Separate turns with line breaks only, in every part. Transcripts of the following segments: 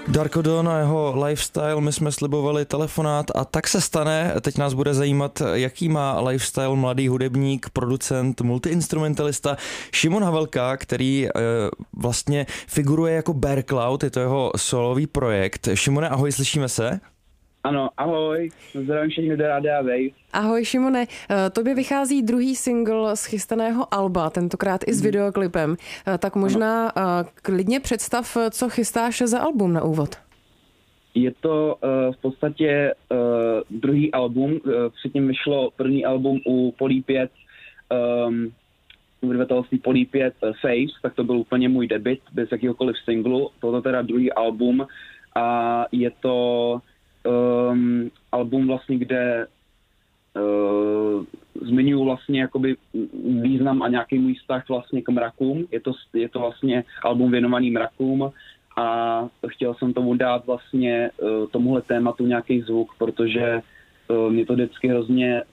Darko Don a jeho lifestyle, my jsme slibovali telefonát a tak se stane. Teď nás bude zajímat, jaký má lifestyle mladý hudebník, producent, multiinstrumentalista Šimon Havelka, který vlastně figuruje jako Bear Cloud, je to jeho solový projekt. Šimone, ahoj, slyšíme se?
Ano, ahoj, zdravím všechny do Rádia Wave.
Ahoj Šimone, tobě vychází druhý single z chystaného alba, tentokrát i s videoklipem. Tak možná klidně představ, co chystáš za album na úvod.
Je to v podstatě druhý album, předtím vyšlo první album u Polí 5, vydavatelství Polí 5 Face, tak to byl úplně můj debut, bez jakýhokoliv singlu. Toto teda druhý album a je to album vlastně, kde zmiňuji vlastně jakoby význam a nějaký můj vztah vlastně k mrakům. Je to vlastně album věnovaný mrakům a chtěl jsem tomu dát vlastně tomuhle tématu nějaký zvuk, protože mě to vždycky hrozně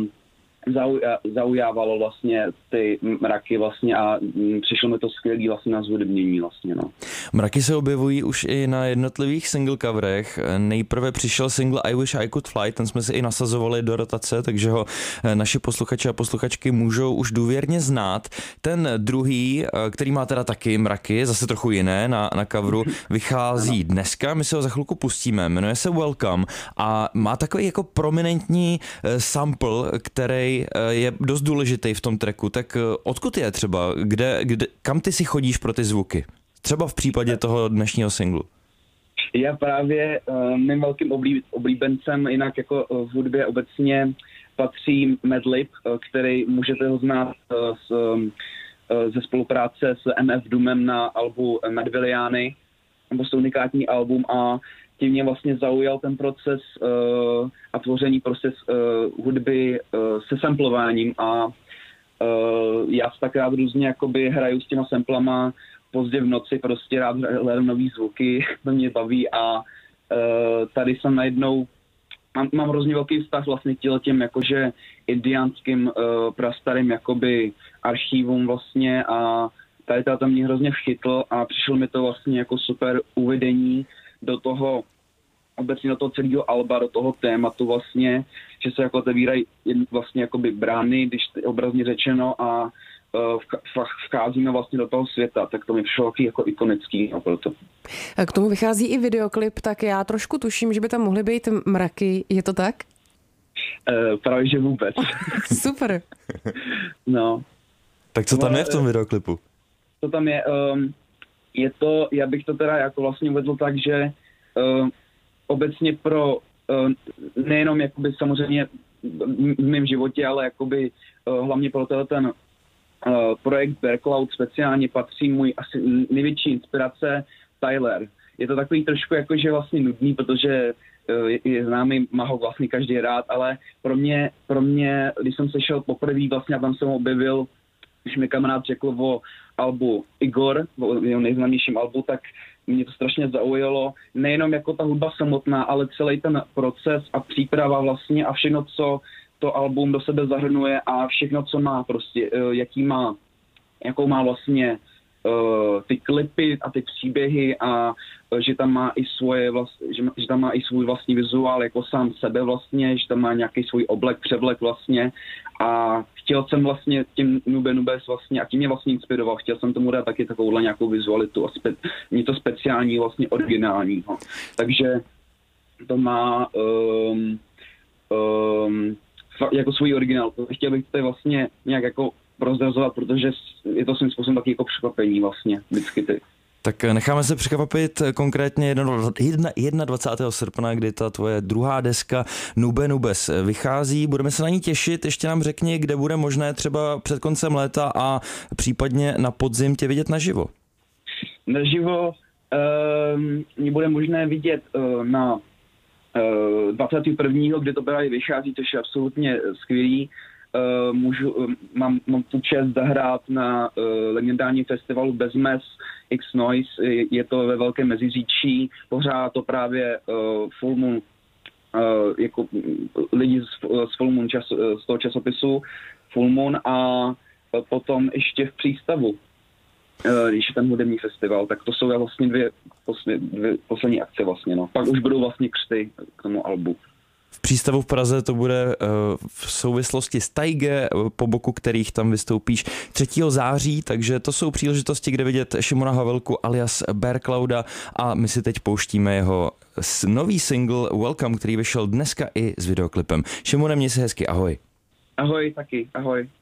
zaujávalo vlastně ty mraky vlastně a přišlo mi to skvělý vlastně na zhudebnění vlastně, no.
Mraky se objevují už i na jednotlivých single coverech. Nejprve přišel single I Wish I Could Fly, ten jsme si i nasazovali do rotace, takže ho naši posluchači a posluchačky můžou už důvěrně znát. Ten druhý, který má teda taky mraky, zase trochu jiné na coveru, vychází dneska, my se ho za chvilku pustíme, jmenuje se Welcome a má takový jako prominentní sample, který je dost důležitý v tom tracku, tak odkud je třeba, kam ty si chodíš pro ty zvuky? Třeba v případě toho dnešního singlu.
Já právě mým velkým oblíbencem, jinak jako v hudbě obecně patří Madlib, který můžete ho znát ze spolupráce s MF Doomem na albu Madviliány, nebo to unikátní album a tím mě vlastně zaujal ten proces a tvoření proces hudby se samplováním a já tak rád různě jakoby hraju s těma samplama pozdě v noci, prostě rád hledám nový zvuky, to mě baví a tady jsem najednou, mám hrozně velký vztah vlastně k těm jakože indiánským prastarým jakoby archívům vlastně a tady to mě hrozně vchytl a přišlo mi to vlastně jako super uvedení do toho, obecně do toho celého alba, do toho tématu vlastně, že se jako otevírají vlastně jakoby brány, když obrazně řečeno a vcházíme vlastně do toho světa, tak to mi přišlo jako ikonický. No, proto.
K tomu vychází i videoklip, tak já trošku tuším, že by tam mohly být mraky, je to tak?
Právě, že vůbec.
Super.
No.
Tak co tam je v tom videoklipu?
Co tam je to, já bych to teda jako vlastně uvedl tak, že obecně pro nejenom jakoby samozřejmě v mém životě, ale jakoby hlavně pro ten projekt Bear Cloud speciálně patří můj asi největší inspirace Tyler. Je to takový trošku jakože vlastně nudný, protože je známý, má ho vlastně každý rád, ale pro mě, když jsem sešel poprvé vlastně a tam jsem ho objevil, když mi kamarád řekl o albu Igor, o jeho nejznámějším albu, tak mě to strašně zaujalo. Nejenom jako ta hudba samotná, ale celý ten proces a příprava vlastně a všechno, co to album do sebe zahrnuje a všechno, co má prostě, jakou má vlastně ty klipy a ty příběhy a že tam má i že tam má i svůj vlastní vizuál jako sám sebe vlastně, že tam má nějaký svůj převlek vlastně a chtěl jsem vlastně tím Nubes vlastně a tím mě vlastně inspiroval, chtěl jsem tomu dát taky takovouhle nějakou vizualitu a něco speciální vlastně originálního. Takže to má jako svůj originál. Chtěl bych to vlastně nějak jako prozrazovat, protože je to svým způsobem taky jako překvapení vlastně vždycky ty.
Tak necháme se překvapit konkrétně 21. srpna, kdy ta tvoje druhá deska Nubes vychází. Budeme se na ní těšit. Ještě nám řekni, kde bude možné třeba před koncem léta a případně na podzim tě vidět naživo.
Naživo mě bude možné vidět na 21. kdy to právě vychází, což je absolutně skvělý. Mám tu čest zahrát na legendárním festivalu Bezmes X Noise, je to ve Velkém Meziříčí, pořád to právě Full Moon, jako lidi z Full Moon z toho časopisu Full Moon a potom ještě v Přístavu. když je ten hudební festival, tak to jsou vlastně dvě poslední akce vlastně, no. Pak už budou vlastně křty k tomu albu.
V přístavu v Praze to bude v souvislosti s Taige, po boku kterých tam vystoupíš 3. září, takže to jsou příležitosti, kde vidět Šimona Havelku alias Bear Clouda a my si teď pouštíme jeho nový single Welcome, který vyšel dneska i s videoklipem. Šimone, měj se hezky, ahoj.
Ahoj, taky, ahoj.